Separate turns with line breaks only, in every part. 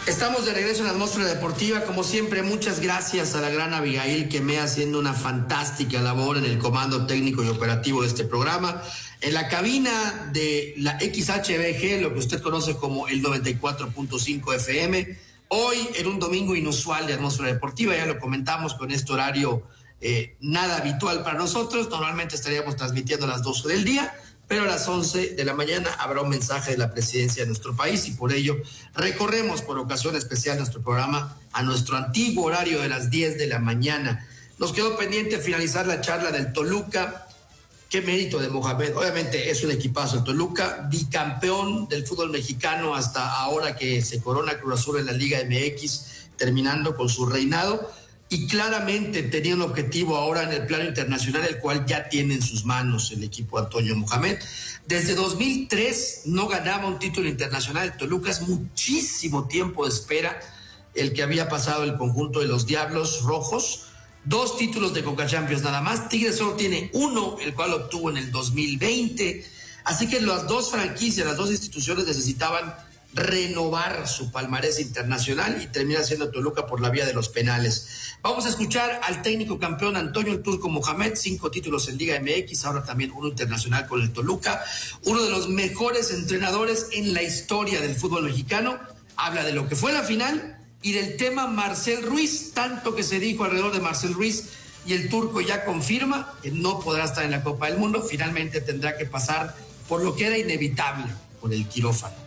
Estamos de regreso en la atmósfera deportiva. Como siempre, muchas gracias a la gran Abigail Quemé, haciendo una fantástica labor en el comando técnico y operativo de este programa. En la cabina de la XHBG, lo que usted conoce como el 94.5 FM, hoy en un domingo inusual de atmósfera deportiva, ya lo comentamos, con este horario nada habitual para nosotros. Normalmente estaríamos transmitiendo a las 12 del día, pero a las 11 de la mañana habrá un mensaje de la presidencia de nuestro país y por ello recorremos por ocasión especial nuestro programa a nuestro antiguo horario de las 10 de la mañana. Nos quedó pendiente finalizar la charla del Toluca. Qué mérito de Mohamed. Obviamente es un equipazo el Toluca, bicampeón del fútbol mexicano hasta ahora que se corona Cruz Azul en la Liga MX, terminando con su reinado. Y claramente tenía un objetivo ahora en el plano internacional, el cual ya tiene en sus manos el equipo de Antonio Mohamed. Desde 2003 no ganaba un título internacional el Toluca, es muchísimo tiempo de espera el que había pasado el conjunto de los Diablos Rojos. 2 títulos de Conca Champions nada más. Tigres solo tiene 1, el cual obtuvo en el 2020. Así que las 2 franquicias, las 2 instituciones necesitaban renovar su palmarés internacional y termina siendo Toluca por la vía de los penales. Vamos a escuchar al técnico campeón Antonio el Turco Mohamed, 5 títulos en Liga MX, ahora también 1 internacional con el Toluca, uno de los mejores entrenadores en la historia del fútbol mexicano. Habla de lo que fue la final y del tema Marcel Ruiz, tanto que se dijo alrededor de Marcel Ruiz, y el Turco ya confirma que no podrá estar en la Copa del Mundo, finalmente tendrá que pasar por lo que era inevitable, por el quirófano.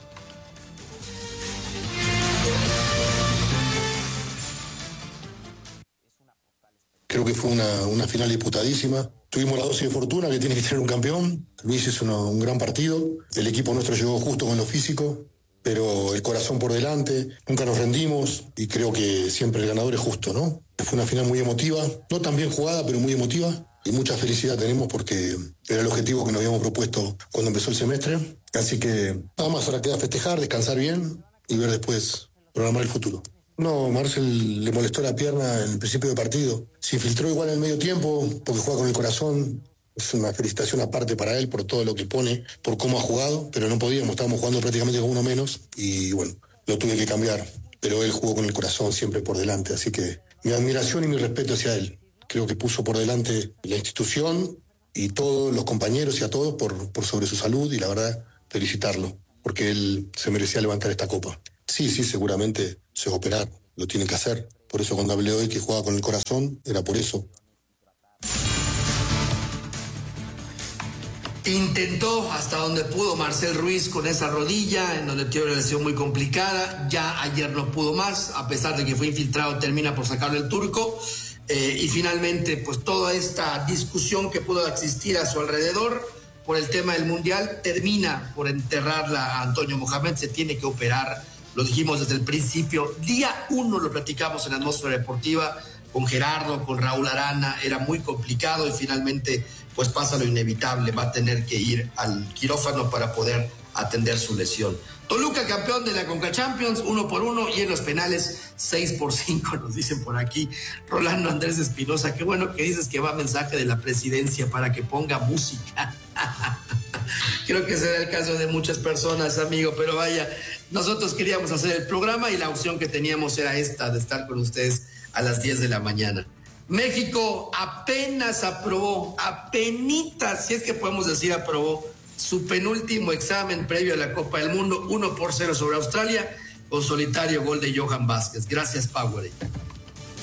Creo que fue una final disputadísima. Tuvimos la dosis de fortuna que tiene que tener un campeón. Luis hizo un gran partido. El equipo nuestro llegó justo con lo físico, pero el corazón por delante. Nunca nos rendimos y creo que siempre el ganador es justo, ¿no? Fue una final muy emotiva, no tan bien jugada, pero muy emotiva. Y mucha felicidad tenemos porque era el objetivo que nos habíamos propuesto cuando empezó el semestre. Así que nada más, ahora queda festejar, descansar bien y ver después, programar el futuro. No, Marcel le molestó la pierna en el principio del partido. Se infiltró igual en el medio tiempo porque juega con el corazón. Es una felicitación aparte para él por todo lo que pone, por cómo ha jugado, pero no podíamos, estábamos jugando prácticamente con uno menos y bueno, lo tuve que cambiar. Pero él jugó con el corazón siempre por delante, así que mi admiración y mi respeto hacia él. Creo que puso por delante la institución y todos los compañeros y a todos por sobre su salud y la verdad felicitarlo, porque él se merecía levantar esta copa. Sí, seguramente se va a operar, lo tiene que hacer. Por eso cuando hablé hoy que jugaba con el corazón, era por eso.
Intentó hasta donde pudo Marcel Ruiz con esa rodilla, en donde tiene una lesión muy complicada. Ya ayer no pudo más, a pesar de que fue infiltrado, termina por sacarle el Turco. Y finalmente, pues toda esta discusión que pudo existir a su alrededor por el tema del Mundial termina por enterrarla a Antonio Mohamed. Se tiene que operar. Lo dijimos desde el principio, día 1 lo platicamos en la atmósfera deportiva con Gerardo, con Raúl Arana, era muy complicado y finalmente pues pasa lo inevitable, va a tener que ir al quirófano para poder atender su lesión. Toluca campeón de la Conca Champions, 1-1 y en los penales 6-5, nos dicen por aquí. Rolando Andrés Espinosa, qué bueno que dices que va mensaje de la presidencia para que ponga música. Creo que será el caso de muchas personas, amigo, pero vaya, nosotros queríamos hacer el programa y la opción que teníamos era esta, de estar con ustedes a las 10 de la mañana. México apenas aprobó, apenitas, si es que podemos decir aprobó, su penúltimo examen previo a la Copa del Mundo, 1-0 sobre Australia, con solitario gol de Johan Vázquez. Gracias, Powerade.